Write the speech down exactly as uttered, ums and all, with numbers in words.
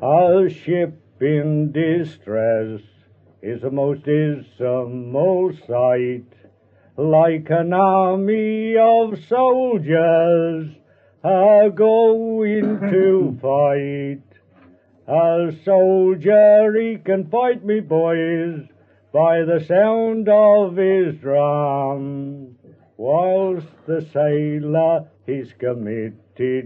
A ship in distress is a most dismal sight, like an army of soldiers a-going to fight. A soldier, he can fight, me boys, by the sound of his drum, whilst the sailor, he's committed